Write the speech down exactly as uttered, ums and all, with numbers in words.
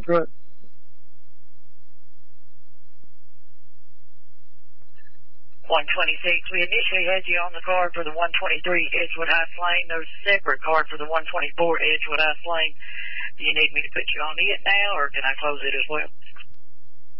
truck. one twenty-six, we initially had you on the card for the one twenty-three Edgewood Heights Lane. There's a separate card for the one twenty-four Edgewood Heights Lane. Do you need me to put you on it now, or can I close it as well?